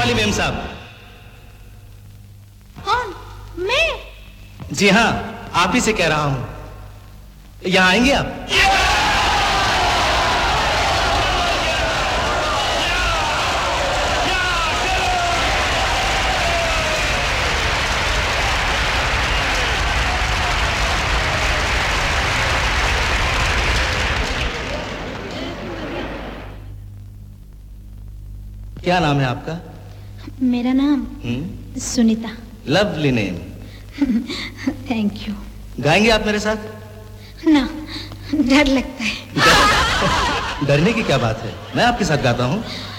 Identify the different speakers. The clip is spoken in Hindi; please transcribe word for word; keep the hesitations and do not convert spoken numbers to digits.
Speaker 1: वाली मेम साहब।
Speaker 2: कौन? मैं?
Speaker 1: जी हाँ, आप ही से कह रहा हूँ। यहाँ आएंगे आप? क्या नाम है आपका?
Speaker 2: मेरा नाम
Speaker 1: हम्म?
Speaker 2: Sunita.
Speaker 1: Lovely name.
Speaker 2: Thank you.
Speaker 1: गाएंगे आप मेरे साथ?
Speaker 2: ना, डर लगता है।
Speaker 1: डरने की क्या बात है, मैं आपके साथ गाता हूँ।